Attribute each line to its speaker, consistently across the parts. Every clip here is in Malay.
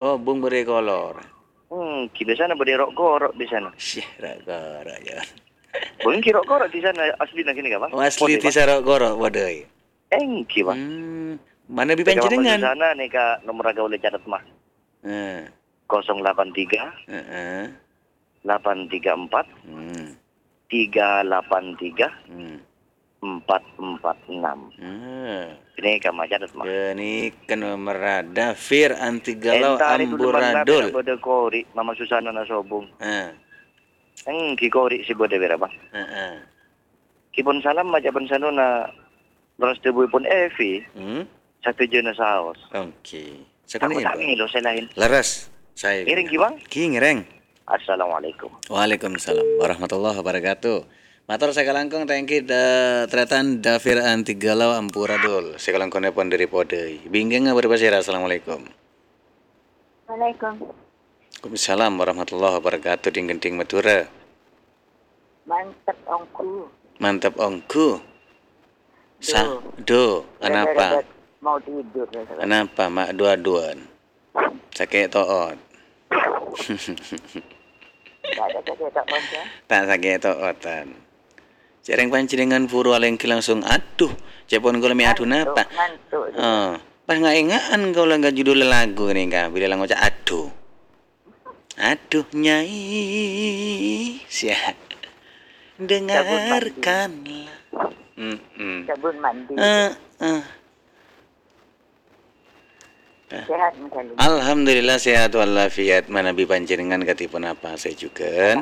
Speaker 1: Oh, bung beri kolor.
Speaker 2: Di sana berderok gorok di sana.
Speaker 1: Syih, rak gorok ya.
Speaker 2: Bung kirok gorok di sana asli nak kini bang?
Speaker 1: Oh, asli ti sarok gorok wadai.
Speaker 2: Engki bang.
Speaker 1: Mana bi
Speaker 2: Kalau
Speaker 1: panjenengan?
Speaker 2: masuk sana nih kak nomor agak boleh catat mah. 083
Speaker 1: Heeh.
Speaker 2: 834 383 446. Ini kamu catat mah.
Speaker 1: Ini kan nomor Dafir anti galau
Speaker 2: Entari dulu
Speaker 1: amburadul.
Speaker 2: bode kori Mama Susana na sobong. Ki kori si bode berapa? Kipon salam aja pensano na terus tebu pun Evi. Satu jenis saus.
Speaker 1: Oke.
Speaker 2: Aku tak milo selain.
Speaker 1: Laras. Saya.
Speaker 2: Ngiring ki bang?
Speaker 1: Ki ngiring.
Speaker 2: Assalamualaikum.
Speaker 1: Waalaikumsalam warahmatullahi wabarakatuh. Matur saya kalangkong tangki tretan Dafir anti galau ampuradul. Saya kalangkong nepon dari Podei. Binggeng berbasir. Assalamualaikum. Waalaikumsalam warahmatullahi wabarakatuh. Ding Madura. Mantap ongku. Do. Kenapa?
Speaker 3: Mau tidur.
Speaker 1: Kenapa mak dua-duaan? Sakit toot. Tak sakit tootan. Cereng pancingan puru alengki langsung aduh. Cepon kau lemi aduh napa? Pas nggak ingaan kau langgar judul lagu nih kak. Bila lang ngocak aduh. Aduh nyai. Siap. Dengarkanlah.
Speaker 3: Sabun mandi. Sehat misalnya.
Speaker 1: Alhamdulillah sehat walafiat. Manabi panjenengan katipun apa saya juga.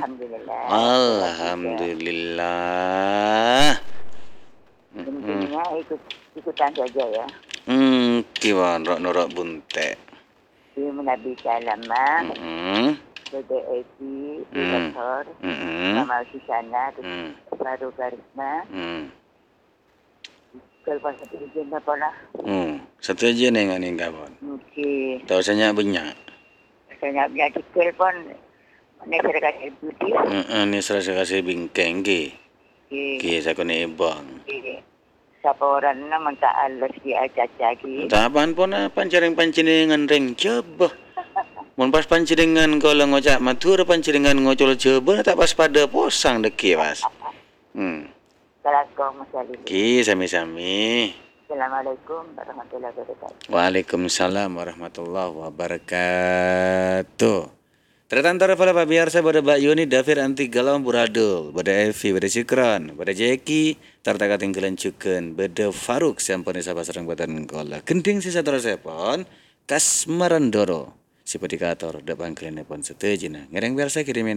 Speaker 1: Alhamdulillah.
Speaker 3: Intinya ikutan saja ya.
Speaker 1: Kiwan rok bunte.
Speaker 3: Nabi salam. Dede Eki, Doktor, Mama Susana, Baru Karisma. Kalau satu jen apa lah?
Speaker 1: Satu jen yang ni kawan.
Speaker 3: Okey.
Speaker 1: Tahu saya banyak.
Speaker 3: Saya banyak cikal pon. Ni saya kasih putih.
Speaker 1: Ni saya kasih bingkeng ke. Ke saya kena ibang.
Speaker 3: Siapa orang nak minta alas di aja-aja ke.
Speaker 1: Tapan pun pancaring pancingan reng coba. Mun pas pancingan kalau ngocak matur pancingan ngocol coba tak pas pada posang deki pas.
Speaker 3: Assalamualaikum masalah.
Speaker 1: Ki sami-sami.
Speaker 3: Assalamualaikum warahmatullahi wabarakatuh.
Speaker 1: Waalaikumsalam warahmatullahi wabarakatuh. Tertantara pada Pak Biarsa pada Mbak Yuni Dafir anti galau amburadul, pada Evi, pada Cikran, pada Jeki, tarta katinggalan cuken, pada Faruk sampun sabah serang badan kola. Kenting sisa terus sepon, Kasmarandoro. Si pedikator depan kalian pun setejina. Ngereng biasa kirimin